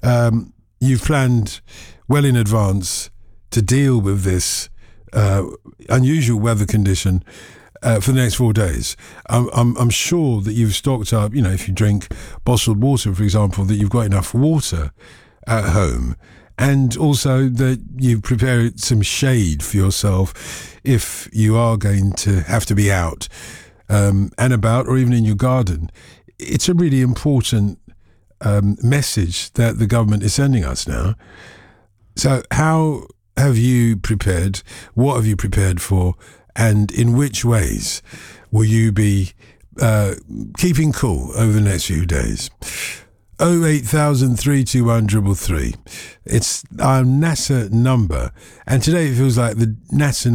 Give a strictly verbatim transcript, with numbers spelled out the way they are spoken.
um, you've planned well in advance to deal with this uh, unusual weather condition uh, for the next four days. I'm, I'm, I'm sure that you've stocked up, you know, if you drink bottled water, for example, that you've got enough water at home, and also that you prepare some shade for yourself if you are going to have to be out um, and about, or even in your garden. It's a really important um, message that the government is sending us now. So how have you prepared? What have you prepared for? And in which ways will you be uh, keeping cool over the next few days? oh eight thousand, three two one, three three three. It's our NASA number. And today it feels like the NASA